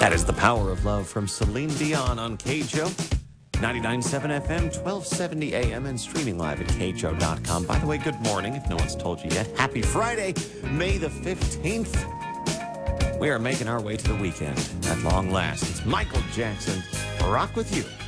That is The Power of Love from Celine Dion on KHO. 99.7 FM, 1270 AM, and streaming live at KHO.com. By the way, good morning, if no one's told you yet. Happy Friday, May the 15th. We are making our way to the weekend at long last. It's Michael Jackson, Rock With You.